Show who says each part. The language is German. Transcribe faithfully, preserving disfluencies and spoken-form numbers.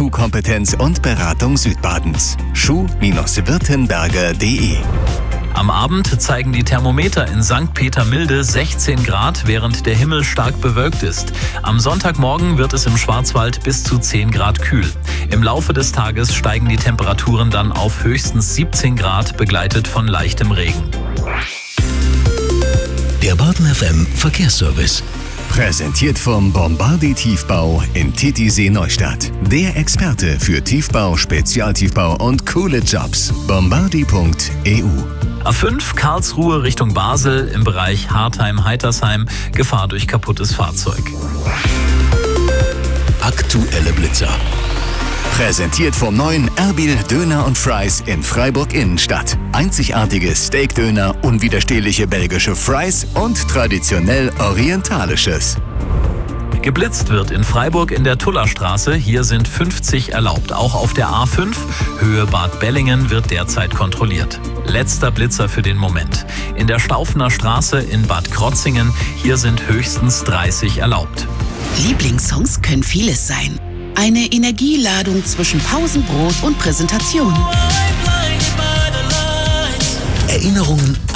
Speaker 1: Schuhkompetenz und Beratung Südbadens. schuh-württemberger punkt de.
Speaker 2: Am Abend zeigen die Thermometer in Sankt Peter-Milde sechzehn Grad, während der Himmel stark bewölkt ist. Am Sonntagmorgen wird es im Schwarzwald bis zu zehn Grad kühl. Im Laufe des Tages steigen die Temperaturen dann auf höchstens siebzehn Grad, begleitet von leichtem Regen.
Speaker 3: Der Baden F M Verkehrsservice.
Speaker 1: Präsentiert vom Bombardi Tiefbau in Titisee Neustadt. Der Experte für Tiefbau, Spezialtiefbau und coole Jobs. bombardi punkt e u.
Speaker 2: A fünf Karlsruhe Richtung Basel im Bereich Hartheim-Heitersheim. Gefahr durch kaputtes Fahrzeug.
Speaker 3: Aktuelle Blitzer.
Speaker 1: Präsentiert vom neuen Erbil Döner und Fries in Freiburg Innenstadt. Einzigartige Steakdöner, unwiderstehliche belgische Fries und traditionell orientalisches.
Speaker 2: Geblitzt wird in Freiburg in der Tullerstraße. Hier sind fünfzig erlaubt. Auch auf der A fünf, Höhe Bad Bellingen, wird derzeit kontrolliert. Letzter Blitzer für den Moment. In der Staufener Straße in Bad Krotzingen. Hier sind höchstens dreißig erlaubt.
Speaker 4: Lieblingssongs können vieles sein. Eine Energieladung zwischen Pausenbrot und Präsentation.
Speaker 3: Erinnerungen